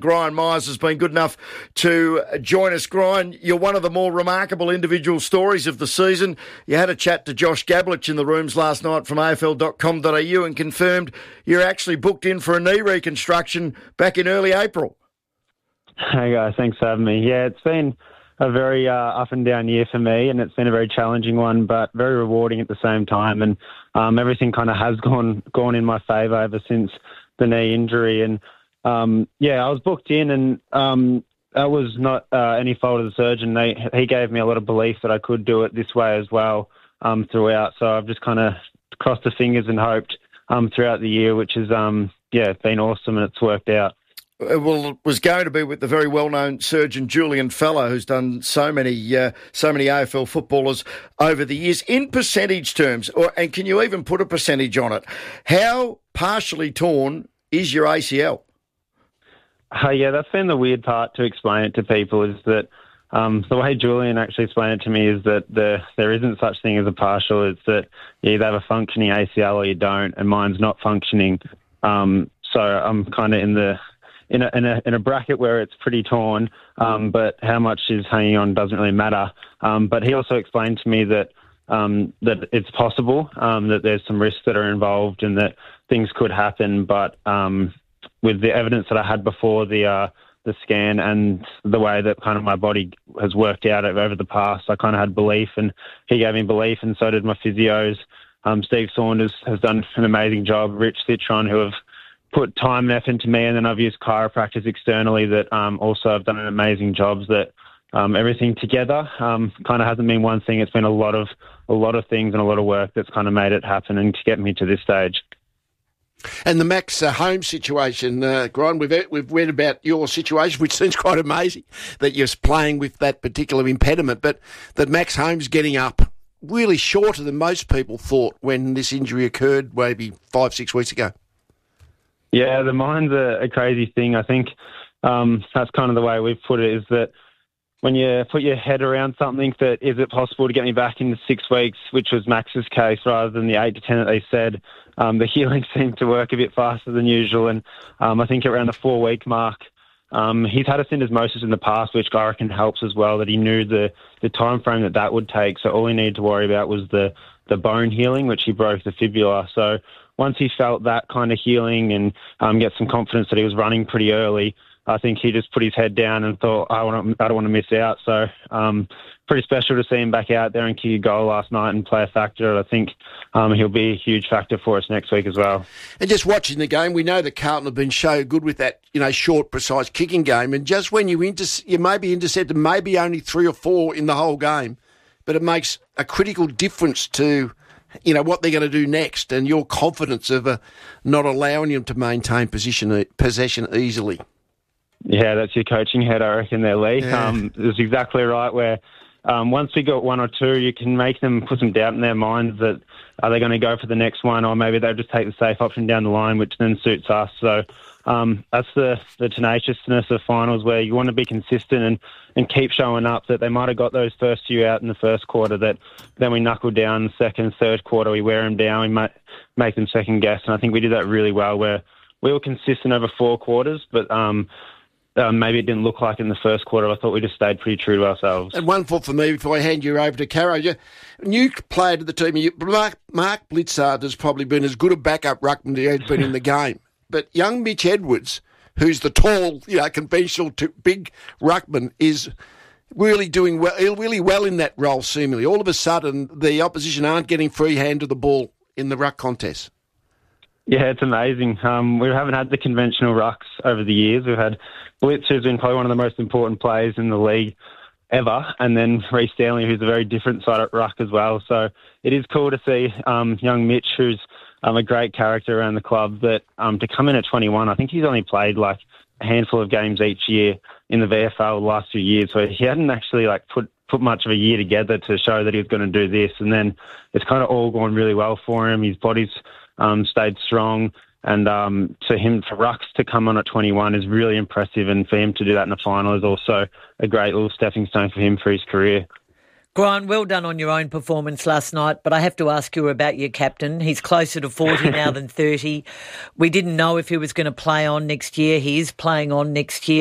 Brian Myers has been good enough to join us. Brian, you're one of the more remarkable individual stories of the season. You had a chat to Josh Gablich in the rooms last night from afl.com.au and confirmed you're actually booked in for a knee reconstruction back in early April. Hey guys, thanks for having me. Yeah, it's been a very up and down year for me, and it's been a very challenging one, but very rewarding at the same time. And everything kind of has gone in my favour ever since the knee injury. And I was booked in, and that was not any fault of the surgeon. He gave me a lot of belief that I could do it this way as well throughout. So I've just kind of crossed the fingers and hoped throughout the year, which has been awesome, and it's worked out. Well, it was going to be with the very well-known surgeon Julian Feller, who's done so many AFL footballers over the years. In percentage terms, and can you even put a percentage on it, how partially torn is your ACL? That's been the weird part to explain it to people, is that the way Julian actually explained it to me is that there isn't such thing as a partial. It's that you either have a functioning ACL or you don't, and mine's not functioning. So I'm kind of in a bracket where it's pretty torn, but how much is hanging on doesn't really matter. But he also explained to me that it's possible, that there's some risks that are involved and that things could happen, but with the evidence that I had before the scan and the way that kind of my body has worked out over the past, I kind of had belief, and he gave me belief, and so did my physios. Steve Saunders has done an amazing job, Rich Citron, who have put time and effort into me, and then I've used chiropractors externally that also have done an amazing job. That everything together kind of hasn't been one thing. It's been a lot of things and a lot of work that's kind of made it happen and to get me to this stage. And the Max Holmes situation, Brian, we've read about your situation, which seems quite amazing that you're playing with that particular impediment, but that Max Holmes getting up really shorter than most people thought when this injury occurred maybe 5-6 weeks ago. Yeah, the mind's a crazy thing. I think that's kind of the way we've put it, is that when you put your head around something, that is it possible to get me back into 6 weeks, which was Max's case, rather than the 8 to 10 that they said, the healing seemed to work a bit faster than usual. And I think around the 4-week mark, he's had a syndesmosis in the past, which I reckon helps as well, that he knew the time frame that would take. So all he needed to worry about was the bone healing, which he broke the fibula. So once he felt that kind of healing and get some confidence that he was running pretty early, I think he just put his head down and thought, I don't want to miss out. So pretty special to see him back out there and kick a goal last night and play a factor. I think he'll be a huge factor for us next week as well. And just watching the game, we know that Carlton have been so good with that, short, precise kicking game. And just when you maybe intercepted maybe only 3 or 4 in the whole game, but it makes a critical difference to what they're going to do next and your confidence of not allowing them to maintain possession easily. Yeah, that's your coaching head, I reckon, there, Lee. Yeah. It's exactly right, where once we got 1 or 2, you can make them put some doubt in their minds that are they going to go for the next one, or maybe they'll just take the safe option down the line, which then suits us. So that's the tenaciousness of finals, where you want to be consistent and keep showing up. That they might have got those first few out in the first quarter, that then we knuckle down the second, third quarter, we wear them down, we might make them second guess. And I think we did that really well, where we were consistent over 4 quarters, but maybe it didn't look like in the first quarter. I thought we just stayed pretty true to ourselves. And one thought for me before I hand you over to Caro. New player to the team, Mark Blitzard has probably been as good a backup ruckman as he's been in the game. But young Mitch Edwards, who's the tall, conventional big ruckman, is really doing really well in that role, seemingly. All of a sudden, the opposition aren't getting free hand to the ball in the ruck contest. Yeah, it's amazing. We haven't had the conventional rucks over the years. We've had Blitz, who's been probably one of the most important players in the league ever, and then Reece Stanley, who's a very different side of ruck as well. So it is cool to see young Mitch, who's a great character around the club, that to come in at 21, I think he's only played like a handful of games each year in the VFL the last few years, so he hadn't actually put much of a year together to show that he was going to do this, and then it's kind of all gone really well for him. His body's stayed strong, and for rucks to come on at 21 is really impressive, and for him to do that in the final is also a great little stepping stone for him for his career. Grant, well done on your own performance last night, but I have to ask you about your captain. He's closer to 40 now than 30. We didn't know if he was going to play on next year. He is playing on next year.